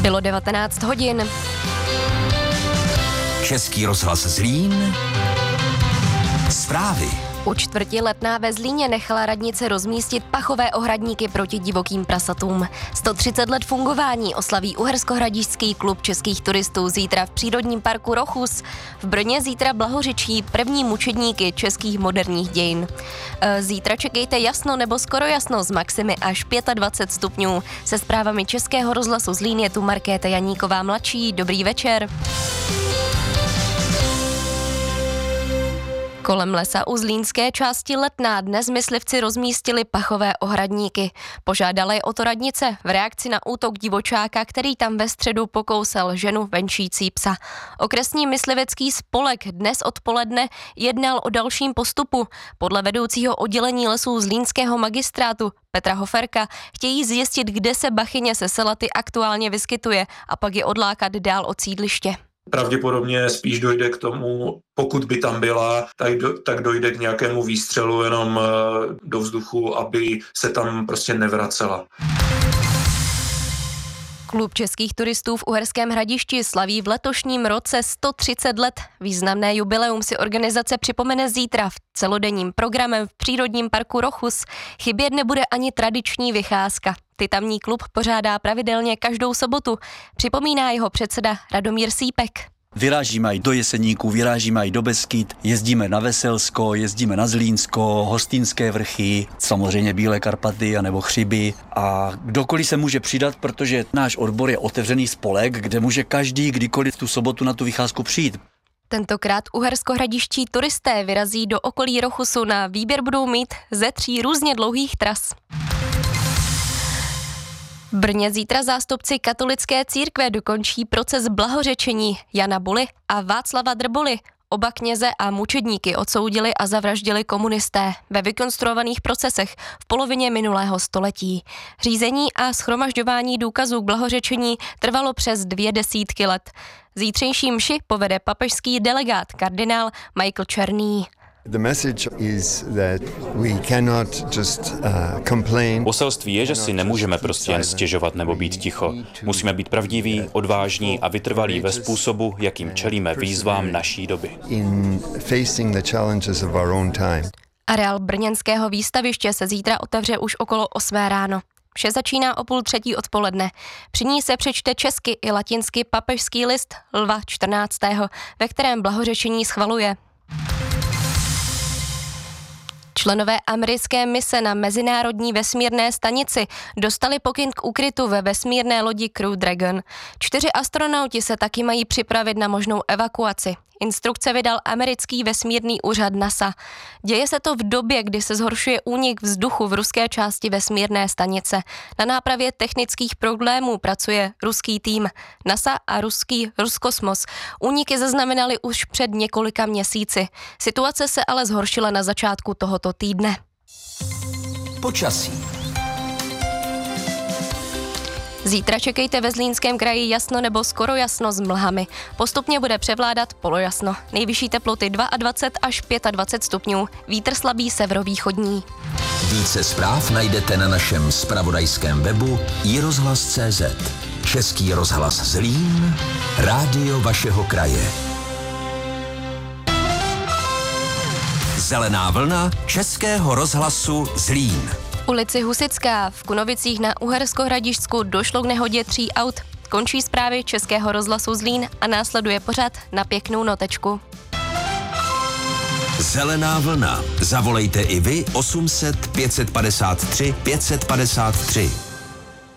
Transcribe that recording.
Bylo 19 hodin. Český rozhlas Zlín. Zprávy. U čtvrti Letná ve Zlíně nechala radnice rozmístit pachové ohradníky proti divokým prasatům. 130 let fungování oslaví Uherskohradišťský klub českých turistů zítra v přírodním parku Rochus. V Brně zítra blahořečí první mučedníky českých moderních dějin. Zítra čekejte jasno nebo skoro jasno z maximy až 25 stupňů. Se zprávami Českého rozhlasu Zlín je tu Markéta Janíková mladší. Dobrý večer. Kolem lesa u zlínské části Letná dnes myslivci rozmístili pachové ohradníky. Požádala je o to radnice v reakci na útok divočáka, který tam ve středu pokousal ženu venčící psa. Okresní myslivecký spolek dnes odpoledne jednal o dalším postupu. Podle vedoucího oddělení lesů zlínského magistrátu Petra Hoferka chtějí zjistit, kde se bachyně se selaty aktuálně vyskytuje a pak je odlákat dál od sídliště. Pravděpodobně spíš dojde k tomu, pokud by tam byla, tak dojde k nějakému výstřelu jenom do vzduchu, aby se tam prostě nevracela. Klub českých turistů v Uherském Hradišti slaví v letošním roce 130 let. Významné jubileum si organizace připomene zítra v celodenním programem v přírodním parku Rochus. Chybět nebude ani tradiční vycházka. Ty tamní klub pořádá pravidelně každou sobotu, připomíná jeho předseda Radomír Sýpek. Vyrážíme i do Jeseníků, vyrážíme i do Beskyd, jezdíme na Veselsko, jezdíme na Zlínsko, Hostýnské vrchy, samozřejmě Bílé Karpaty anebo Chřiby a kdokoliv se může přidat, protože náš odbor je otevřený spolek, kde může každý kdykoliv tu sobotu na tu vycházku přijít. Tentokrát uherskohradiští turisté vyrazí do okolí Rochusu, na výběr budou mít ze 3 různě dlouhých tras. V Brně zítra zástupci katolické církve dokončí proces blahořečení Jana Buly a Václava Drboly. Oba kněze a mučedníky odsoudili a zavraždili komunisté ve vykonstruovaných procesech v polovině minulého století. Řízení a shromažďování důkazů k blahořečení trvalo přes 20 let. Zítřejší mši povede papežský delegát kardinál Michael Černý. The message is that we cannot just complain. Poselství je, že si nemůžeme prostě jen stěžovat nebo být ticho. Musíme být pravdiví, odvážní a vytrvalí ve způsobu, jakým čelíme výzvám naší doby. In facing the challenges of our own time. Areál brněnského výstaviště se zítra otevře už okolo 8 ráno. Vše začíná o 2:30 odpoledne. Při ní se přečte česky i latinsky papežský list Lva 14., ve kterém blahořečení schvaluje. Členové americké mise na mezinárodní vesmírné stanici dostali pokyn k úkrytu ve vesmírné lodi Crew Dragon. 4 astronauti se taky mají připravit na možnou evakuaci. Instrukce vydal americký vesmírný úřad NASA. Děje se to v době, kdy se zhoršuje únik vzduchu v ruské části vesmírné stanice. Na nápravě technických problémů pracuje ruský tým. NASA a Ruskosmos úniky zaznamenali už před několika měsíci. Situace se ale zhoršila na začátku tohoto týdne. Počasí. Zítra čekejte ve Zlínském kraji jasno nebo skoro jasno s mlhami. Postupně bude převládat polojasno. Nejvyšší teploty 22 až 25 stupňů. Vítr slabý severovýchodní. Více zpráv najdete na našem zpravodajském webu iRozhlas.cz. Český rozhlas Zlín, rádio vašeho kraje. Zelená vlna Českého rozhlasu Zlín. Ulici Husická v Kunovicích na Uherskohradišťsku došlo k nehodě 3 aut. Končí zprávy Českého rozhlasu Zlín a následuje pořad Na pěknou notečku. Zelená vlna. Zavolejte i vy 800 553 553.